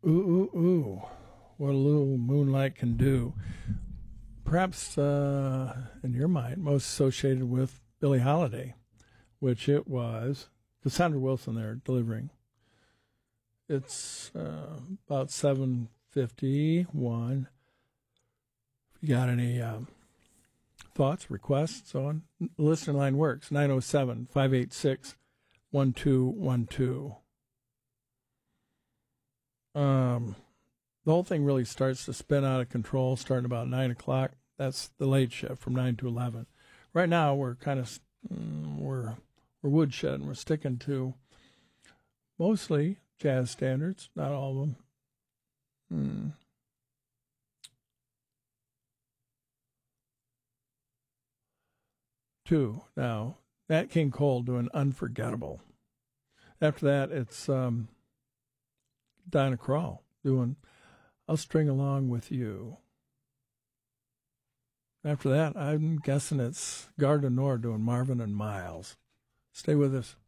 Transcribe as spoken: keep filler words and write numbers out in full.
Ooh, ooh, ooh. What a little moonlight can do. Perhaps, uh, in your mind, most associated with Billie Holiday, which it was. Cassandra Wilson there delivering. It's uh, about seven fifty-one. If you got any um, thoughts, requests, so on, the listener line works. nine oh seven, five eight six, one two one two. Um, the whole thing really starts to spin out of control starting about nine o'clock. That's the late shift from nine to eleven. Right now, we're kind of, mm, we're, we're woodshed, and we're sticking to mostly jazz standards, not all of them. Hmm. Two now. Nat King Cole doing Unforgettable. After that, it's um, Dinah Krall doing I'll String Along With You. After that, I'm guessing it's Gare du Nord doing Marvin and Miles. Stay with us.